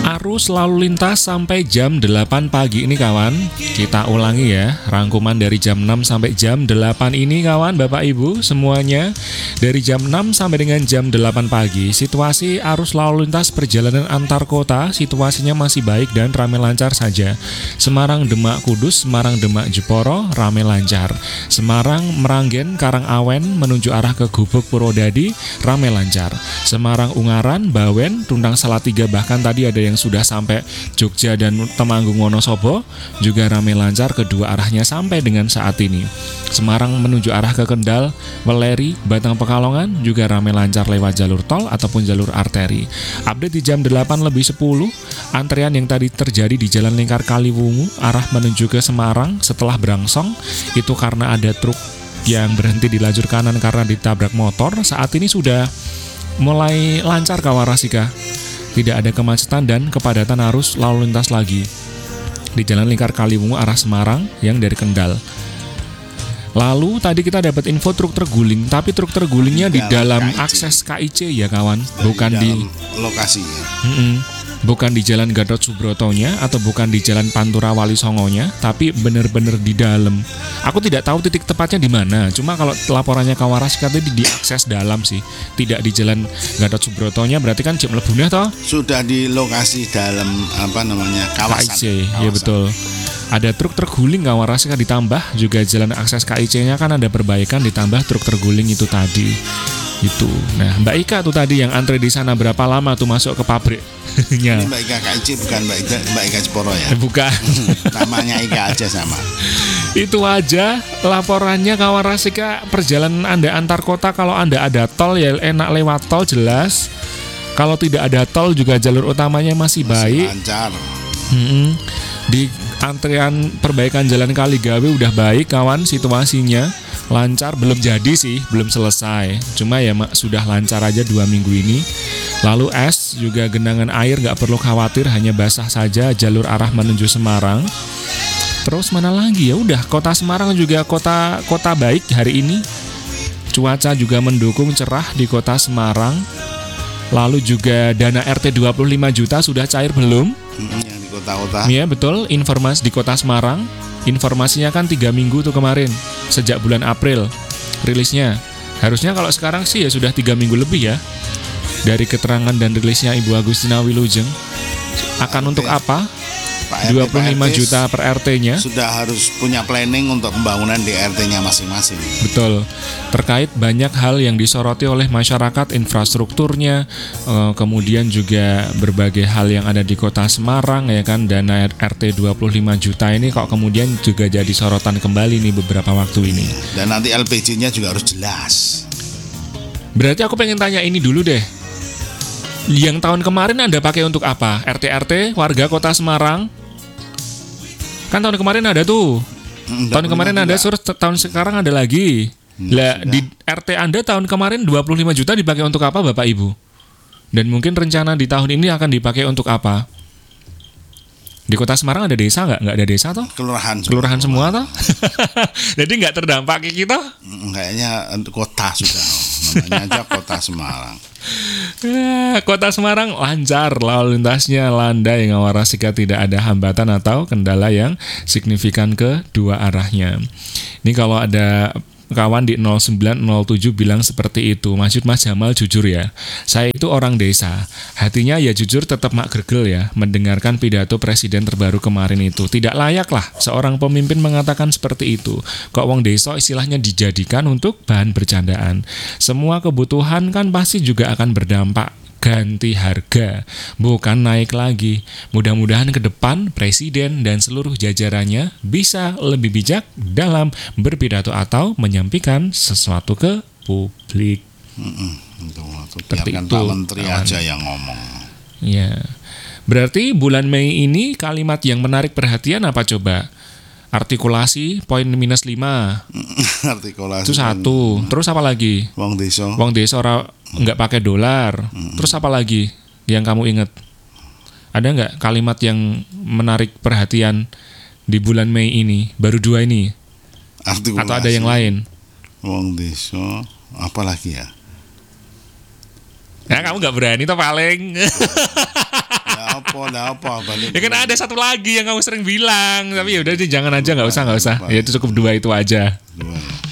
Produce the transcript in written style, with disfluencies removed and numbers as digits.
Arus lalu lintas sampai jam 8 pagi ini kawan. Kita ulangi ya, rangkuman dari jam 6 sampai jam 8 ini kawan, Bapak Ibu semuanya. Dari jam 6 sampai dengan jam 8 pagi, situasi arus lalu lintas perjalanan antar kota situasinya masih baik dan ramai lancar saja. Semarang Demak Kudus, Semarang Demak Jeporo ramai lancar. Semarang Meranggen Karangawen menuju arah ke Gubuk Purwodadi ramai lancar. Semarang Ungaran, Bawen, Tuntang Salatiga, bahkan tadi ada yang sudah sampai Jogja dan Temanggung Wonosobo juga ramai lancar kedua arahnya sampai dengan saat ini. Semarang menuju arah ke Kendal, Weleri, Batang Pekalongan juga ramai lancar lewat jalur tol ataupun jalur arteri. Update di jam 8:10, antrean yang tadi terjadi di Jalan Lingkar Kaliwungu arah menuju ke Semarang setelah berangsong itu karena ada truk yang berhenti di lajur kanan karena ditabrak motor. Saat ini sudah mulai lancar kawan Rasika. Tidak ada kemacetan dan kepadatan arus lalu lintas lagi di Jalan Lingkar Kaliwungu arah Semarang yang dari Kendal. Lalu tadi kita dapat info truk terguling, tapi truk tergulingnya di dalam KIC. Akses KIC ya kawan, bukan di lokasi. Bukan di Jalan Gatot Subrotonya atau bukan di Jalan Pantura Wali Songonya, tapi benar-benar di dalam. Aku tidak tahu titik tepatnya di mana. Cuma kalau laporannya Kawaras katanya di akses dalam sih, tidak di Jalan Gatot Subrotonya. Berarti kan Cip Mlebuneh toh? Sudah di lokasi dalam kawasan. KIC, ya betul. Ada truk terguling Kawaras ditambah juga jalan akses KIC-nya kan ada perbaikan ditambah truk terguling itu tadi. Itu. Nah, Mbak Ika tuh tadi yang antre di sana berapa lama tuh masuk ke pabrik? Ini Mbak Ika KIC bukan Mbak Ika Jeporo ya? Bukan. Namanya Ika aja sama. Itu aja laporannya kawan Rasika. Perjalanan Anda antar kota kalau Anda ada tol ya enak lewat tol jelas. Kalau tidak ada tol juga jalur utamanya masih baik. Lancar. Di antrean perbaikan Jalan Kaligawe udah baik kawan situasinya. Lancar, belum jadi sih, belum selesai. Cuma ya sudah lancar aja 2 minggu ini. Lalu es juga genangan air gak perlu khawatir, hanya basah saja jalur arah menuju Semarang. Terus mana lagi ya udah kota Semarang juga kota baik hari ini. Cuaca juga mendukung cerah di kota Semarang. Lalu juga dana RT 25 juta sudah cair belum? Yang di kota-kota. Iya betul, informasi di kota Semarang. Informasinya kan 3 minggu tuh kemarin, sejak bulan April rilisnya. Harusnya kalau sekarang sih ya sudah 3 minggu lebih ya. Dari keterangan dan rilisnya Ibu Agustina Wilujeng. Akan untuk apa? 25 juta per RT-nya. Sudah harus punya planning untuk pembangunan di RT-nya masing-masing. Betul. Terkait banyak hal yang disoroti oleh masyarakat, infrastrukturnya, kemudian juga berbagai hal yang ada di kota Semarang ya kan, dana RT 25 juta ini kok kemudian juga jadi sorotan kembali nih beberapa waktu ini. Dan nanti LPG-nya juga harus jelas. Berarti aku pengen tanya ini dulu deh. Yang tahun kemarin Anda pakai untuk apa? RT-RT warga kota Semarang? Kan tahun kemarin ada tuh. Tahun kemarin ada, tahun sekarang ada lagi. Lah di RT Anda tahun kemarin 25 juta dipakai untuk apa Bapak Ibu? Dan mungkin rencana di tahun ini akan dipakai untuk apa? Di kota Semarang ada desa nggak? Nggak ada desa toh? Kelurahan semua toh? Jadi nggak terdampak kayak kita? Kayaknya kota sudah. Namanya aja kota Semarang. Kota Semarang lancar, lalu lintasnya landai, Ngawarasika tidak ada hambatan atau kendala yang signifikan ke dua arahnya. Ini kalau ada kawan di 0907 bilang seperti itu. Maksud Mas Jamal jujur ya, saya itu orang desa. Hatinya ya jujur tetap mak gregel ya mendengarkan pidato presiden terbaru kemarin itu. Tidak layak lah seorang pemimpin mengatakan seperti itu. Kok wong desa istilahnya dijadikan untuk bahan bercandaan. Semua kebutuhan kan pasti juga akan berdampak. Ganti harga, bukan naik lagi. Mudah-mudahan ke depan Presiden dan seluruh jajarannya bisa lebih bijak dalam berpidato atau menyampaikan sesuatu ke publik. Biarkan Pak Menteri aja yang ngomong. Ya, berarti bulan Mei ini kalimat yang menarik perhatian apa coba? Artikulasi poin -5. Artikulasi itu 1. Terus apa lagi? Wong desa ora nggak pakai dolar. Terus apa lagi yang kamu ingat? Ada nggak kalimat yang menarik perhatian di bulan Mei ini? Baru 2 ini? Artikulasi. Atau ada yang lain? Wong desa, apa lagi ya? Ya kamu nggak berani toh paling. Ya apa Nggak apa balik. Ya kan ada satu lagi yang kamu sering bilang, tapi ya udah jangan aja, nggak usah. Ya itu cukup dua itu aja. Dua.